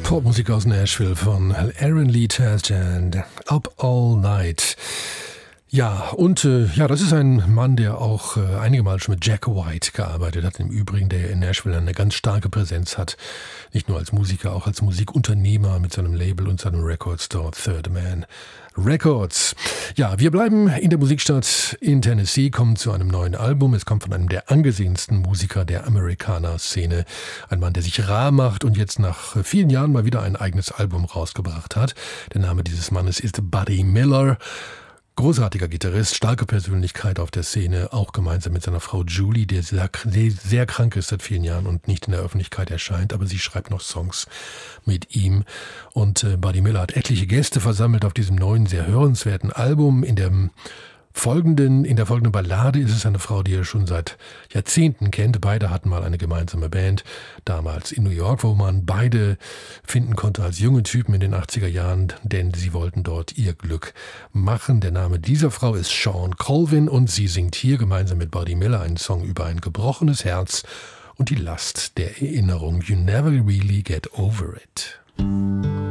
Popmusik aus Nashville von Aaron Lee Tasjan, Up All Night. Ja, und das ist ein Mann, der auch einige Mal schon mit Jack White gearbeitet hat. Im Übrigen, der in Nashville eine ganz starke Präsenz hat. Nicht nur als Musiker, auch als Musikunternehmer mit seinem Label und seinem Recordstore Third Man Records. Ja, wir bleiben in der Musikstadt in Tennessee, kommen zu einem neuen Album. Es kommt von einem der angesehensten Musiker der Amerikaner-Szene. Ein Mann, der sich rar macht und jetzt nach vielen Jahren mal wieder ein eigenes Album rausgebracht hat. Der Name dieses Mannes ist Buddy Miller. Großartiger Gitarrist, starke Persönlichkeit auf der Szene, auch gemeinsam mit seiner Frau Julie, die sehr krank ist seit vielen Jahren und nicht in der Öffentlichkeit erscheint, aber sie schreibt noch Songs mit ihm. Und Buddy Miller hat etliche Gäste versammelt auf diesem neuen, sehr hörenswerten Album. In der folgenden Ballade ist es eine Frau, die er schon seit Jahrzehnten kennt. Beide hatten mal eine gemeinsame Band, damals in New York, wo man beide finden konnte als junge Typen in den 80er Jahren, denn sie wollten dort ihr Glück machen. Der Name dieser Frau ist Shawn Colvin und sie singt hier gemeinsam mit Buddy Miller einen Song über ein gebrochenes Herz und die Last der Erinnerung. You never really get over it.